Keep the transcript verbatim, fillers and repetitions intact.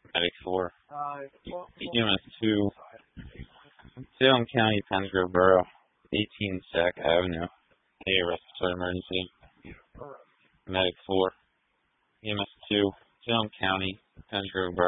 Medic four. E M S two. Salem County, Pennsgrove Borough. eighteen Sac Avenue. A respiratory emergency. Medic four. E M S two. Salem County, Pennsgrove Borough.